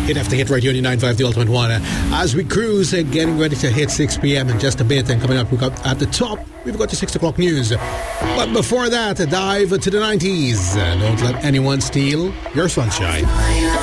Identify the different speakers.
Speaker 1: Hit after hit, Radio 95, the Ultimate One. As we cruise, getting ready to hit 6 p.m. in just a bit. And coming up, we've got at the top, we've got the 6 o'clock news. But before that, a dive to the 90s. Don't let anyone steal your sunshine.